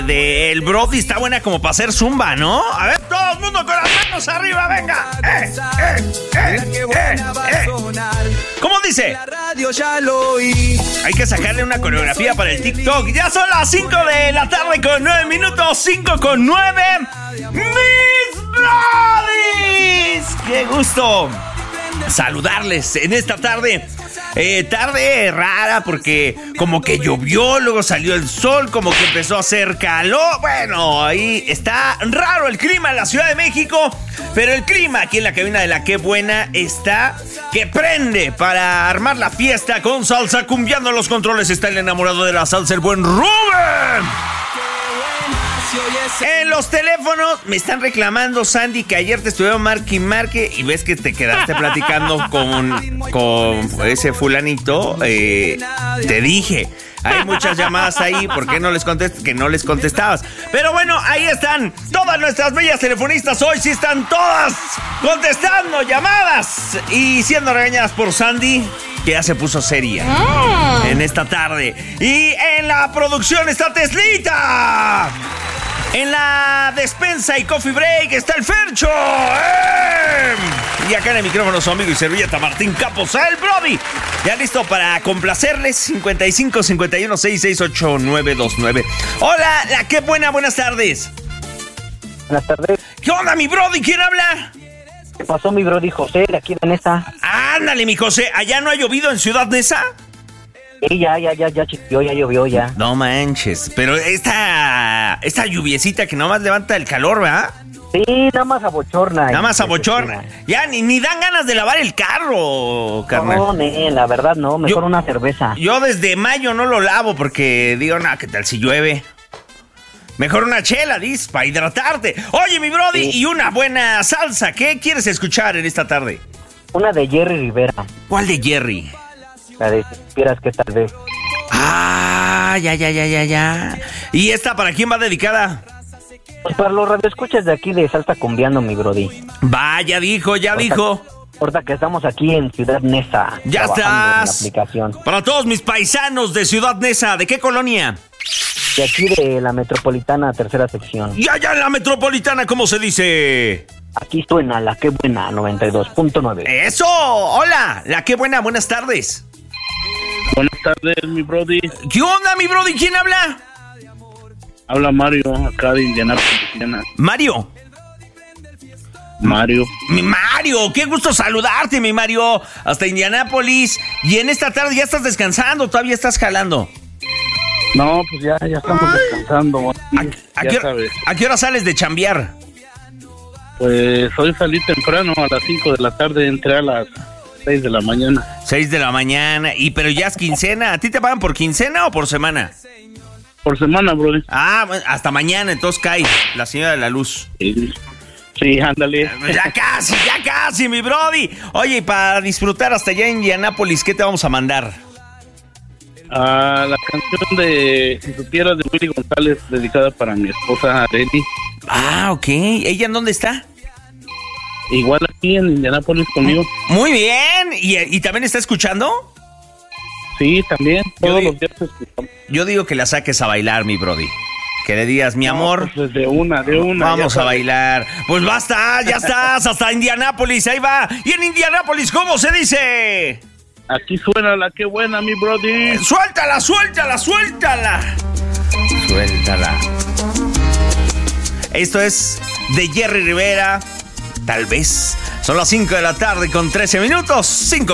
del Brody está buena como para hacer zumba, ¿no? A ver, todo el mundo con las manos arriba, venga. ¿Cómo dice? Hay que sacarle una coreografía para el TikTok. Ya son las 5 de la tarde con 9 minutos. 5 con 9. ¡Mis Brodis! ¡Qué gusto saludarles en esta tarde! Tarde rara porque como que llovió, luego salió el sol, como que empezó a hacer calor. Bueno, ahí está raro el clima en la Ciudad de México, pero el clima aquí en la cabina de La Qué Buena está que prende para armar la fiesta con salsa. Cumbiando los controles está el enamorado de la salsa, el buen Rubén. En los teléfonos me están reclamando, Sandy, que ayer te estuvieron marque y ves que te quedaste platicando con ese fulanito. Te dije, hay muchas llamadas ahí, ¿por qué no les contestabas? Pero bueno, ahí están todas nuestras bellas telefonistas. Hoy sí están todas contestando llamadas y siendo regañadas por Sandy, que ya se puso seria en esta tarde. Y en la producción está Teslita. En la despensa y coffee break está el Fercho. Y acá en el micrófono su amigo y servilleta Martín Capos, el Brody. Ya listo para complacerles. 55 51 66 8929. Hola, La Qué Buena, buenas tardes. Buenas tardes. ¿Qué onda, mi Brody? ¿Quién habla? ¿Qué pasó, mi Brody? José, de aquí de Nesa. Ándale, mi José. ¿Allá no ha llovido en Ciudad Neza? Sí, ya chiquió, ya llovió, ya. No manches, pero esta lluviecita que nomás levanta el calor, ¿verdad? Sí, nada más abochorna. Nada más abochorna. Ya, ni dan ganas de lavar el carro, carnal. No, la verdad no, mejor una cerveza. Yo desde mayo no lo lavo porque digo, no, ¿qué tal si llueve? Mejor una chela, dices, para hidratarte. Oye, mi Brody, y una buena salsa. ¿Qué quieres escuchar en esta tarde? Una de Jerry Rivera. ¿Cuál de Jerry? La de si supieras que tal vez. Ah, ya. ¿Y esta para quién va dedicada? Pues para los radioescuchas de aquí de Salsa Cumbiando, mi Brody. Ya dijo. Ahorita que estamos aquí en Ciudad Neza. Ya estás. En la aplicación. Para todos mis paisanos de Ciudad Neza, ¿de qué colonia? De aquí de la Metropolitana, tercera sección. Y allá en la Metropolitana, ¿cómo se dice? Aquí suena La Qué Buena, 92.9. ¡Eso! ¡Hola! La Qué Buena, buenas tardes. Buenas tardes, mi Brody. ¿Qué onda, mi Brody? ¿Quién habla? Habla Mario, acá de Indianápolis. ¿Mario? Mi Mario, qué gusto saludarte, mi Mario. Hasta Indianápolis. Y en esta tarde ya estás descansando, todavía estás jalando. No, pues ya estamos descansando. ¿A qué hora sales de chambear? Pues hoy salí temprano, a las 5 de la tarde, entré a las 6 de la mañana. 6 de la mañana, pero ya es quincena. ¿A ti te pagan por quincena o por semana? Por semana, brother. Ah, hasta mañana, entonces cae la señora de la luz. Sí, ándale. Ya casi, mi Brody. Oye, y para disfrutar hasta allá en Indianápolis, ¿qué te vamos a mandar? La canción de Si Supieras de Willy González, dedicada para mi esposa Arely. Ah, ok. ¿Ella en dónde está? Igual aquí en Indianápolis conmigo. Muy bien. ¿Y también está escuchando? Sí, también. Todos los días escuchamos. Yo digo que la saques a bailar, mi Brody. Que le digas, mi amor. Pues de una. Vamos a bailar. Pues basta, ya estás. Hasta Indianápolis, ahí va. Y en Indianápolis, ¿cómo se dice? Aquí suena La Qué Buena, mi Brody. Suéltala. Esto es de Jerry Rivera. Tal vez. Son las 5 de la tarde con 13 minutos. 5